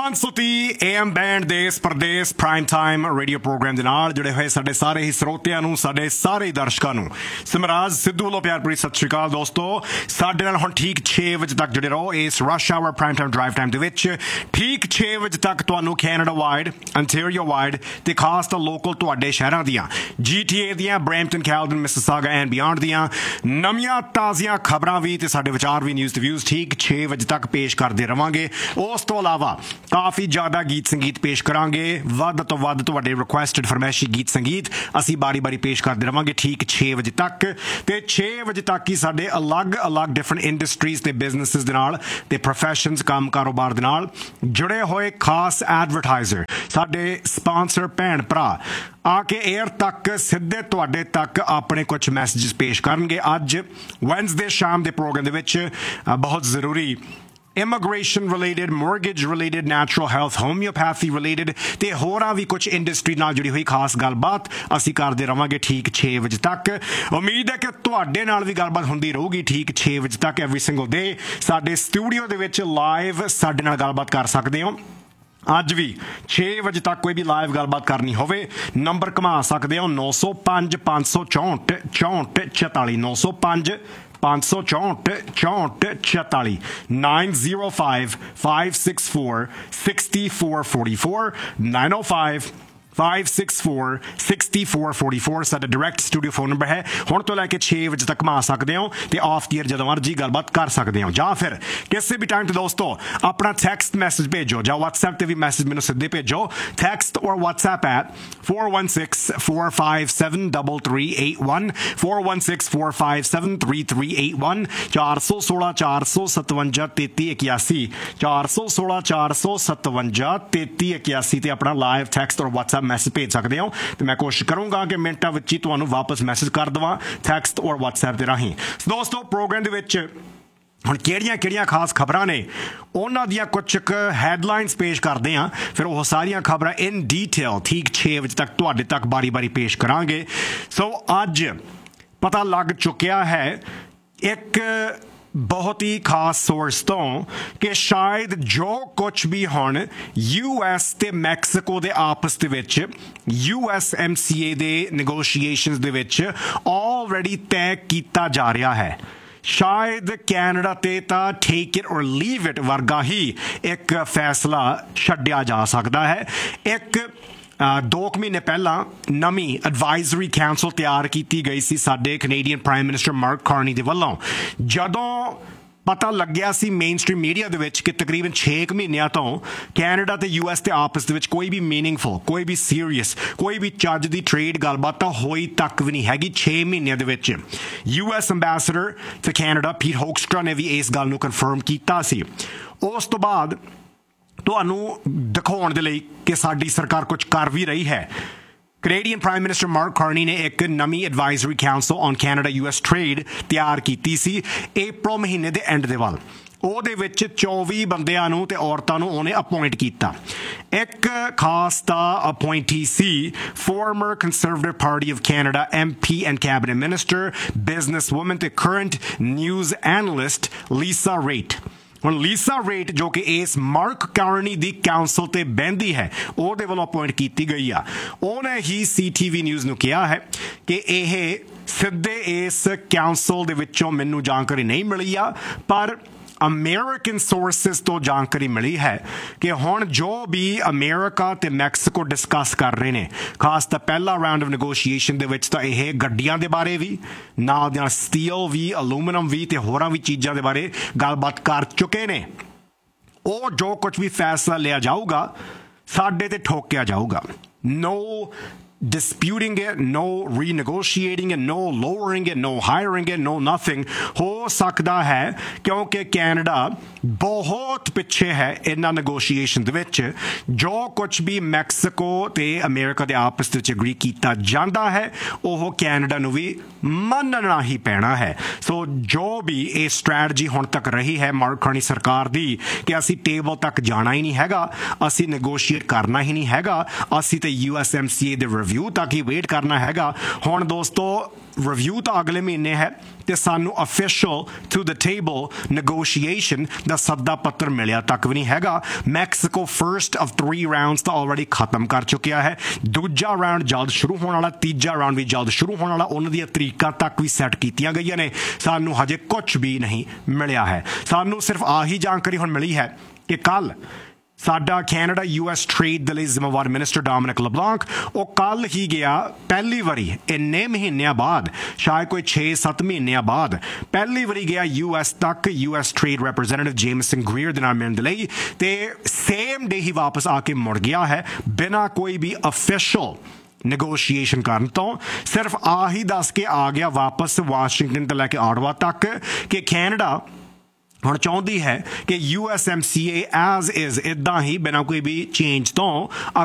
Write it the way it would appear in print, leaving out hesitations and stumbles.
530 AM band ਦੇਸ਼ Pradesh prime time radio programme ਦੇ ਨਾਲ ਜੁੜੇ ਹੋਏ ਸਾਡੇ ਸਾਰੇ ਹੀ ਸਰੋਤਿਆਂ ਨੂੰ, ਸਾਡੇ ਸਾਰੇ ਦਰਸ਼ਕਾਂ ਨੂੰ ਸਿਮਰਾਜ ਸਿੱਧੂ ਵੱਲੋਂ ਪਿਆਰ ਭਰੀ ਸਤਿ ਸ਼੍ਰੀ ਅਕਾਲ। ਦੋਸਤੋ, ਸਾਡੇ ਨਾਲ ਹੁਣ ਠੀਕ 6 ਵਜੇ ਤੱਕ ਜੁੜੇ ਰਹੋ ਇਸ rush hour prime time drive time ਦੇ ਵਿੱਚ। ਠੀਕ 6 ਵਜੇ ਤੱਕ ਤੁਹਾਨੂੰ ਕੈਨੇਡਾ ਵਾਈਡ, ਅੰਟੈਰੀਓ ਵਾਈਡ ਤੇ ਖਾਸ ਤਾਂ ਲੋਕਲ ਤੁਹਾਡੇ ਸ਼ਹਿਰਾਂ ਦੀਆਂ, GTA ਦੀਆਂ, ਬਰੈਂਪਟਨ, ਕੈਲਗਰੀ, ਮਿਸਿਸਾਗਾ ਐਂਡ ਬਿਯਾਂਡ ਦੀਆਂ ਨਵੀਆਂ ਤਾਜ਼ੀਆਂ ਖਬਰਾਂ ਵੀ ਤੇ ਸਾਡੇ ਵਿਚਾਰ ਵੀ ਨਿਊਜ਼ ਤੇ ਵਿਊਜ਼ ਠੀਕ 6 ਵਜੇ ਤੱਕ ਪੇਸ਼ ਕਰਦੇ ਰਵਾਂਗੇ। ਉਸ ਤੋਂ ਇਲਾਵਾ ਕਾਫੀ ਜ਼ਿਆਦਾ ਗੀਤ ਸੰਗੀਤ ਪੇਸ਼ ਕਰਾਂਗੇ, ਵੱਧ ਤੋਂ ਵੱਧ ਤੁਹਾਡੇ ਰਿਕੁਐਸਟਡ ਫਰਮਾਇਸ਼ੀ ਗੀਤ ਸੰਗੀਤ ਅਸੀਂ ਬਾਰੀ ਪੇਸ਼ ਕਰਦੇ ਰਵਾਂਗੇ ਠੀਕ 6 ਵਜੇ ਤੱਕ। ਤੇ 6 ਵਜੇ ਤੱਕ ਹੀ ਸਾਡੇ ਅਲੱਗ ਡਿਫਰੈਂਟ ਇੰਡਸਟਰੀਜ਼ ਤੇ ਬਿਜ਼ਨਸਿਸ ਦੇ ਨਾਲ ਤੇ ਪ੍ਰੋਫੈਸ਼ਨਸ, ਕੰਮ ਕਾਰੋਬਾਰ ਦੇ ਨਾਲ ਜੁੜੇ ਹੋਏ ਖਾਸ ਐਡਵਰਟਾਈਜ਼ਰ, ਸਾਡੇ ਸਪਾਂਸਰ ਭੈਣ ਭਰਾ ਆ ਕੇ 에ਅਰ ਤੱਕ ਸਿੱਧੇ ਤੁਹਾਡੇ ਤੱਕ ਆਪਣੇ ਕੁਝ ਮੈਸੇजेस ਪੇਸ਼ ਕਰਨਗੇ। ਅੱਜ ਵੈਨਸਡੇ ਸ਼ਾਮ ਦੇ ਪ੍ਰੋਗਰਾਮ ਦੇ ਵਿੱਚ ਬਹੁਤ ਜ਼ਰੂਰੀ immigration related, mortgage related, natural health, homeopathy related ਤੇ ਹੋਰਾਂ ਵੀ ਕੁਝ ਇੰਡਸਟਰੀ ਨਾਲ ਜੁੜੀ ਹੋਈ ਖਾਸ ਗੱਲਬਾਤ ਅਸੀਂ ਕਰਦੇ ਰਵਾਂਗੇ ਠੀਕ 6 ਵਜੇ ਤੱਕ। ਉਮੀਦ ਹੈ ਕਿ ਤੁਹਾਡੇ ਨਾਲ ਵੀ ਗੱਲਬਾਤ ਹੁੰਦੀ ਰਹੂਗੀ ਠੀਕ 6 ਵਜੇ ਤੱਕ ਐਵਰੀ ਸਿੰਗਲ ਡੇ। ਸਾਡੇ ਸਟੂਡੀਓ ਦੇ ਵਿੱਚ ਲਾਈਵ ਸਾਡੇ ਨਾਲ ਗੱਲਬਾਤ ਕਰ ਸਕਦੇ ਹੋ। ਅੱਜ ਵੀ 6 ਵਜੇ ਤੱਕ ਕੋਈ ਵੀ ਲਾਈਵ ਗੱਲਬਾਤ ਕਰਨੀ ਹੋਵੇ, ਨੰਬਰ ਘੁਮਾ ਸਕਦੇ ਹੋ 905 564 64 44 905 564 64 44 905 564 6444 905 564 6444 ਸਾਡਾ ਡਾਇਰੈਕਟ ਸਟੂਡੀਓ ਫੋਨ ਨੰਬਰ ਹੈ। ਹੁਣ ਤੋਂ ਲੈ ਕੇ 6 ਵਜੇ ਤੱਕ ਘੁਮਾ ਸਕਦੇ ਹੋ ਤੇ ਆਫ ਈਅਰ ਜਦੋਂ ਮਰਜੀ ਗੱਲਬਾਤ ਕਰ ਸਕਦੇ ਹੋ, ਜਾਂ ਫਿਰ ਕਿਸੇ ਵੀ ਟਾਈਮ ਤੇ ਦੋਸਤੋ ਆਪਣਾ ਟੈਕਸਟ ਮੈਸੇਜ ਭੇਜੋ ਜਾਂ WhatsApp ਤੇ ਵੀ ਮੈਸੇਜ ਮੈਨੂੰ ਸਿੱਧੇ ਭੇਜੋ। ਟੈਕਸਟ ਔਰ WhatsApp at 416-457-3381 416-457-3381 416 457 3381 416 457 3381 ਤੇ ਆਪਣਾ ਲਾਈਵ ਟੈਕਸਟ ਔਰ WhatsApp ਮੈਸੇਜ ਭੇਜ ਸਕਦੇ ਹੋ ਤੇ ਮੈਂ ਕੋਸ਼ਿਸ਼ ਕਰੂੰਗਾ ਕਿ ਮਿੰਟਾਂ ਵਿੱਚ ਹੀ ਤੁਹਾਨੂੰ ਵਾਪਸ ਮੈਸੇਜ ਕਰ ਦੇਵਾਂ ਟੈਕਸਟ ਔਰ WhatsApp ਦੇ ਰਾਹੀਂ। ਦੋਸਤੋ, ਪ੍ਰੋਗਰਾਮ ਦੇ ਵਿੱਚ ਹੁਣ ਕਿਹੜੀਆਂ ਖਾਸ ਖਬਰਾਂ ਨੇ ਉਹਨਾਂ ਦੀਆਂ ਕੁਝ ਹੈਡਲਾਈਨਸ ਪੇਸ਼ ਕਰਦੇ ਹਾਂ, ਫਿਰ ਉਹ ਸਾਰੀਆਂ ਖਬਰਾਂ ਇਨ ਡੀਟੇਲ ਠੀਕ 6 ਵਜੇ ਤੱਕ ਤੁਹਾਡੇ ਤੱਕ ਬਾਰੀ ਪੇਸ਼ ਕਰਾਂਗੇ। ਸੋ ਅੱਜ ਪਤਾ ਲੱਗ ਚੁੱਕਿਆ ਹੈ ਇੱਕ ਬਹੁਤ ਹੀ ਖਾਸ ਸੋਰਸ ਤੋਂ ਕਿ ਸ਼ਾਇਦ ਜੋ ਕੁਝ ਵੀ ਹੁਣ US ਤੇ ਮੈਕਸੀਕੋ ਦੇ ਆਪਸ ਦੇ ਵਿੱਚ USMCA ਦੇ ਨੈਗੋਸ਼ੀਏਸ਼ਨਸ ਦੇ ਵਿੱਚ ਆਲਰੇਡੀ ਤੈਅ ਕੀਤਾ ਜਾ ਰਿਹਾ ਹੈ, ਸ਼ਾਇਦ ਕੈਨੇਡਾ ਤੇ ਤਾਂ ਟੇਕ ਇਟ ਔਰ ਲੀਵ ਇਟ ਵਰਗਾ ਹੀ ਇੱਕ ਫੈਸਲਾ ਛੱਡਿਆ ਜਾ ਸਕਦਾ ਹੈ। ਇੱਕ 2 ਮਹੀਨੇ ਪਹਿਲਾਂ ਨਵੀਂ ਐਡਵਾਈਜ਼ਰੀ ਕਾਉਂਸਲ ਤਿਆਰ ਕੀਤੀ ਗਈ ਸੀ ਸਾਡੇ Canadian prime minister mark Carney ਦੇ ਵੱਲੋਂ, ਜਦੋਂ ਪਤਾ ਲੱਗਿਆ ਸੀ ਮੇਨ ਸਟ੍ਰੀਮ ਮੀਡੀਆ ਦੇ ਵਿੱਚ ਕਿ ਤਕਰੀਬਨ 6 ਮਹੀਨਿਆਂ ਤੋਂ ਕੈਨੇਡਾ ਤੇ US ਦੇ ਆਪਸ ਦੇ ਵਿੱਚ ਕੋਈ ਵੀ ਮੀਨਿੰਗਫੁਲ, ਕੋਈ ਵੀ ਸੀਰੀਅਸ, ਕੋਈ ਵੀ ਚੱਜ ਦੀ ਟ੍ਰੇਡ ਗੱਲਬਾਤ ਤਾਂ ਹੋਈ ਤੱਕ ਵੀ ਨਹੀਂ ਹੈਗੀ 6 ਮਹੀਨਿਆਂ ਦੇ ਵਿੱਚ। US ਅੰਬੈਸਡਰ ਤੇ ਕੈਨੇਡਾ ਪੀਟ ਹੋਕਸਟਰਾ ਨੇ ਵੀ ਇਸ ਗੱਲ ਨੂੰ ਕਨਫਰਮ ਕੀਤਾ ਸੀ। ਉਸ ਤੋਂ ਬਾਅਦ ਤੁਹਾਨੂੰ ਦਿਖਾਉਣ ਦੇ ਲਈ ਕਿ ਸਾਡੀ ਸਰਕਾਰ ਕੁਝ ਕਰ ਵੀ ਰਹੀ ਹੈ, Canadian prime minister mark Carney ਨੇ ਇੱਕ ਨਵੀਂ advisory council on Canada US trade ਤਿਆਰ ਕੀਤੀ ਸੀ April ਮਹੀਨੇ ਦੇ ਐਂਡ ਦੇ ਵੱਲ। ਉਹਦੇ ਵਿੱਚ 24 ਬੰਦਿਆਂ ਨੂੰ ਤੇ ਔਰਤਾਂ ਨੂੰ ਉਹਨੇ ਅਪਾਇੰਟ ਕੀਤਾ। ਇੱਕ ਖਾਸ ਦਾ ਅਪਾਇੰਟੀ ਸੀ farmer conservative party of Canada MP and cabinet minister, business woman ਤੇ ਕਰੰਟ ਨਿਊਜ਼ ਐਨਲਿਸਟ ਲੀਸਾ ਰੇਟ। ਹੁਣ ਲੀਸਾ ਰੇਟ ਜੋ ਕਿ ਇਸ ਮਾਰਕ ਕਾਰਨੀ ਦੀ ਕਾਉਂਸਲ ਤੇ ਬਹਿੰਦੀ ਹੈ, ਉਹਦੇ ਵੱਲੋਂ ਅਪਾਇੰਟ ਕੀਤੀ ਗਈ ਆ। ਉਹਨੇ ਹੀ CTV ਨਿਊਜ਼ ਨੂੰ ਕਿਹਾ ਹੈ ਕਿ ਇਹ ਸਿੱਧੇ ਇਸ ਕਾਉਂਸਲ ਦੇ ਵਿੱਚੋਂ ਮੈਨੂੰ ਜਾਣਕਾਰੀ ਨਹੀਂ ਮਿਲੀ ਆ, ਪਰ ਅਮਰੀਕਨ ਸੋਰਸਿਸ ਤੋਂ ਜਾਣਕਾਰੀ ਮਿਲੀ ਹੈ ਕਿ ਹੁਣ ਜੋ ਵੀ ਅਮਰੀਕਾ ਤੇ ਮੈਕਸੀਕੋ ਡਿਸਕਸ ਕਰ ਰਹੇ ਨੇ, ਖਾਸ ਤਾਂ ਪਹਿਲਾ ਰਾਊਂਡ ਆਫ ਨੈਗੋਸ਼ੀਏਸ਼ਨ ਦੇ ਵਿੱਚ ਤਾਂ ਇਹ ਗੱਡੀਆਂ ਦੇ ਬਾਰੇ ਵੀ, ਨਾਲ ਦੀਆਂ ਸਟੀਲ ਵੀ, ਅਲੂਮੀਨੀਅਮ ਵੀ ਤੇ ਹੋਰਾਂ ਵੀ ਚੀਜ਼ਾਂ ਦੇ ਬਾਰੇ ਗੱਲਬਾਤ ਕਰ ਚੁੱਕੇ ਨੇ। ਉਹ ਜੋ ਕੁਝ ਵੀ ਫੈਸਲਾ ਲਿਆ ਜਾਊਗਾ ਸਾਡੇ ਤੇ ਠੋਕਿਆ ਜਾਊਗਾ। No disputing it, no renegotiating it, no lowering it, no hiring it, no nothing ਹੋ ਸਕਦਾ ਹੈ ਕਿਉਂਕਿ ਕੈਨੇਡਾ ਬਹੁਤ ਪਿੱਛੇ ਹੈ ਇਹਨਾਂ ਨੈਗੋਸ਼ੀਏਸ਼ਨ ਦੇ ਵਿੱਚ। ਜੋ ਕੁਝ ਵੀ ਮੈਕਸੀਕੋ ਤੇ ਅਮਰੀਕਾ ਦੇ ਆਪਸ ਵਿੱਚ ਅਗਰੀ ਕੀਤਾ ਜਾਂਦਾ ਹੈ ਉਹ ਕੈਨੇਡਾ ਨੂੰ ਵੀ ਮੰਨਣਾ ਹੀ ਪੈਣਾ ਹੈ। ਸੋ ਜੋ ਵੀ ਇਹ ਸਟ੍ਰੈਟਜੀ ਹੁਣ ਤੱਕ ਰਹੀ ਹੈ ਮਾਰਕ ਕਾਰਨੀ ਸਰਕਾਰ ਦੀ ਕਿ ਅਸੀਂ ਟੇਬਲ ਤੱਕ ਜਾਣਾ ਹੀ ਨਹੀਂ ਹੈਗਾ, ਅਸੀਂ ਨੈਗੋਸ਼ੀਏਟ ਕਰਨਾ ਹੀ ਨਹੀਂ ਹੈਗਾ, ਅਸੀਂ ਤੇ USMCA ਦੇ ਰਿਵਿਊ ਤੱਕ ਹੀ ਵੇਟ ਕਰਨਾ ਹੈਗਾ। ਹੁਣ ਦੋਸਤੋ ਰਿਵਿਊ ਤਾਂ ਅਗਲੇ ਮਹੀਨੇ ਹੈ ਤੇ ਸਾਨੂੰ ਅਫੀਸ਼ੀਅਲ ਥਰੂ ਦ ਟੇਬਲ ਨੈਗੋਸ਼ੀਏਸ਼ਨ ਦਾ ਸੱਦਾ ਪੱਤਰ ਮਿਲਿਆ ਤੱਕ ਵੀ ਨਹੀਂ ਹੈਗਾ। ਮੈਕਸੀਕੋ ਫਰਸਟ ਆਫ 3 ਰਾਉਂਡਸ ਤਾਂ ਆਲਰੇਡੀ ਖਤਮ ਕਰ ਚੁੱਕਿਆ ਹੈ। ਦੂਜਾ ਰਾਉਂਡ ਜਲਦ ਸ਼ੁਰੂ ਹੋਣ ਵਾਲਾ, ਤੀਜਾ ਰਾਉਂਡ ਵੀ ਜਲਦ ਸ਼ੁਰੂ ਹੋਣ ਵਾਲਾ। ਉਹਨਾਂ ਦੀਆਂ ਤਰੀਕਾਂ ਤੱਕ ਵੀ ਸੈੱਟ ਕੀਤੀਆਂ ਗਈਆਂ ਨੇ। ਸਾਨੂੰ ਹਜੇ ਕੁਝ ਵੀ ਨਹੀਂ ਮਿਲਿਆ ਹੈ। ਸਾਨੂੰ ਸਿਰਫ ਆਹੀ ਜਾਣਕਾਰੀ ਹੁਣ ਮਿਲੀ ਹੈ ਕਿ ਕੱਲ ਸਾਡਾ ਕੈਨੇਡਾ US ਟ੍ਰੇਡ ਦੇ ਲਈ ਜ਼ਿੰਮੇਵਾਰ ਮਿਨਿਸਟਰ ਡੋਮਿਨਿਕ ਲਬਲਾਂਕ ਉਹ ਕੱਲ ਹੀ ਗਿਆ, ਪਹਿਲੀ ਵਾਰੀ ਇੰਨੇ ਮਹੀਨਿਆਂ ਬਾਅਦ, ਸ਼ਾਇਦ ਕੋਈ 6-7 ਮਹੀਨਿਆਂ ਬਾਅਦ ਪਹਿਲੀ ਵਾਰੀ ਗਿਆ US ਤੱਕ US ਟ੍ਰੇਡ ਰੈਪਰੈਜ਼ੈਂਟੇਟਿਵ ਜੇਮਸਨ ਗ੍ਰੀਅਰ ਦੇ ਨਾਲ ਮਿਲਣ ਦੇ ਲਈ, ਤੇ ਸੇਮ ਡੇ ਹੀ ਵਾਪਸ ਆ ਕੇ ਮੁੜ ਗਿਆ ਹੈ ਬਿਨਾਂ ਕੋਈ ਵੀ ਅਫੀਸ਼ੀਅਲ ਨੈਗੋਸ਼ੀਏਸ਼ਨ ਕਰਨ ਤੋਂ। ਸਿਰਫ ਆਹੀ ਦੱਸ ਕੇ ਆ ਗਿਆ ਵਾਪਸ ਵਾਸ਼ਿੰਗਟਨ ਤੋਂ ਲੈ ਕੇ ਆਟਵਾ ਤੱਕ ਕਿ ਕੈਨੇਡਾ ਹੁਣ ਚਾਹੁੰਦੀ ਹੈ ਕਿ USMCA ਐਜ਼ ਇਜ਼ ਇੱਦਾਂ ਹੀ ਬਿਨਾਂ ਕੋਈ ਵੀ ਚੇਂਜ ਤੋਂ